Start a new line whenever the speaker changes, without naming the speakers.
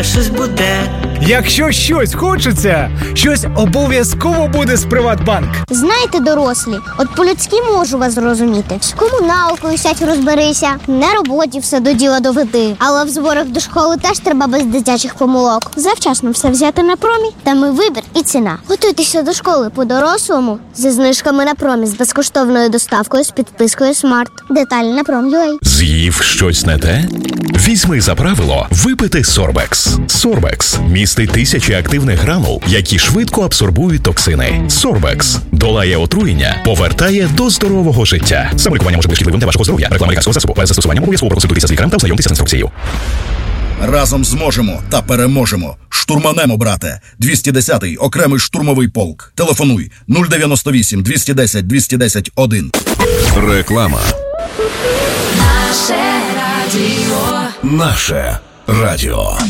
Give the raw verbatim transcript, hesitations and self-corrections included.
Щось буде.
Якщо щось хочеться, щось обов'язково буде з Приватбанк.
Знаєте, дорослі, от по-людськи можу вас зрозуміти. З комуналкою сядь розберися, на роботі все до діла доведи. Але в зборах до школи теж треба без дитячих помилок. Завчасно все взяти на промі, там і вибір, і ціна. Готуйтеся до школи по-дорослому зі знижками на промі, з безкоштовною доставкою, з підпискою Смарт. Деталі на пром.ua.
З'їв щось не те? Візьми за правило випити Сорбекс. Сорбекс містить тисячі активних гранул, які швидко абсорбують токсини. Сорбекс долає отруєння, повертає до здорового життя. Самолікування може бути шкідливим для вашого здоров'я. Реклама лікарського засобу. Перед застосуванням обов'язково проконсультуйтеся з лікарем та ознайомтеся з інструкцією.
Разом зможемо та переможемо. Штурманемо, брате. двісті десятий окремий штурмовий полк. Телефонуй нуль дев'яносто вісім двісті десять двісті десять один.
Реклама.
Наше радіо.
Наше радіо.